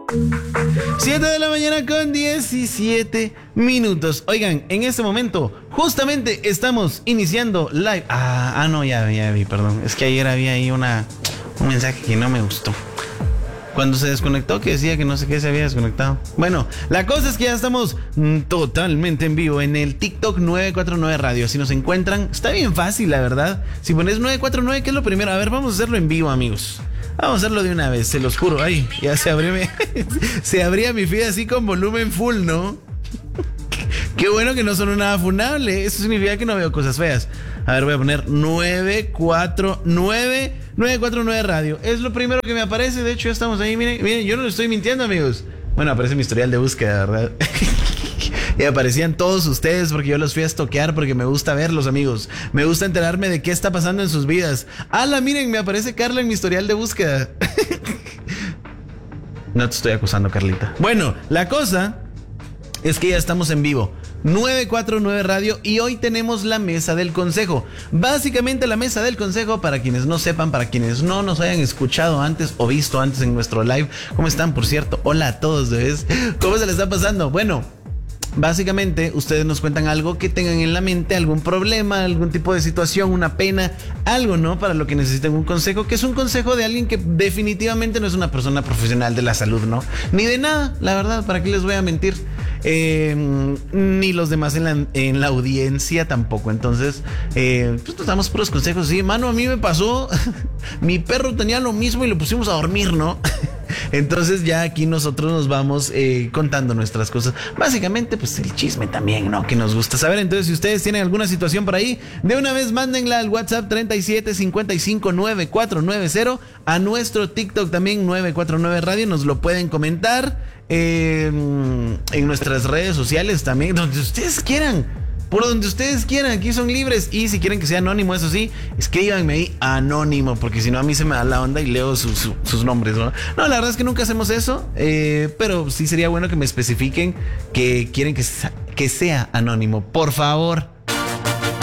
7 de la mañana con 17 minutos. Oigan, en este momento justamente estamos iniciando live. No, ya vi, perdón. Es que ayer había ahí un mensaje que no me gustó. Cuando se desconectó, que decía que no sé qué se había desconectado. Bueno, la cosa es que ya estamos totalmente en vivo en el TikTok 949 Radio. Si nos encuentran, está bien fácil, la verdad. Si pones 949, ¿qué es lo primero? A ver, vamos a hacerlo en vivo, amigos. Vamos a hacerlo de una vez, se los juro. Ay, ya se abrió se abría mi feed así con volumen full, ¿no? Qué bueno que no son nada funable. Eso significa que no veo cosas feas. A ver, voy a poner 949 Radio. Es lo primero que me aparece. De hecho, ya estamos ahí. Miren, yo no lo estoy mintiendo, amigos. Bueno, aparece mi historial de búsqueda, ¿verdad? Y aparecían todos ustedes porque yo los fui a estoquear porque me gusta verlos, amigos. Me gusta enterarme de qué está pasando en sus vidas. Miren, me aparece Carla en mi historial de búsqueda. No te estoy acusando, Carlita. Bueno, la cosa es que ya estamos en vivo. 949 Radio y hoy tenemos la mesa del consejo. Básicamente la mesa del consejo, para quienes no sepan, para quienes no nos hayan escuchado antes o visto antes en nuestro live. ¿Cómo están, por cierto? Hola a todos, ¿ves? ¿Cómo se les está pasando? Bueno, básicamente ustedes nos cuentan algo que tengan en la mente, algún problema, algún tipo de situación, una pena, algo, ¿no? Para lo que necesiten un consejo, que es un consejo de alguien que definitivamente no es una persona profesional de la salud, ¿no? Ni de nada, la verdad, ¿para qué les voy a mentir? Ni los demás en la audiencia tampoco. Entonces, pues nos damos puros consejos. Sí, mano, a mí me pasó. Mi perro tenía lo mismo y lo pusimos a dormir, ¿no? Entonces ya aquí nosotros nos vamos contando nuestras cosas. Básicamente, pues el chisme también, ¿no? Que nos gusta saber. Entonces, si ustedes tienen alguna situación por ahí, de una vez mándenla al WhatsApp 37559490, a nuestro TikTok también 949 Radio. Nos lo pueden comentar en nuestras redes sociales también, donde ustedes quieran. Por donde ustedes quieran, aquí son libres. Y si quieren que sea anónimo, eso sí, escríbanme ahí anónimo, porque si no a mí se me da la onda y leo sus nombres, ¿no? No, la verdad es que nunca hacemos eso, pero sí sería bueno que me especifiquen que quieren que sea anónimo, por favor.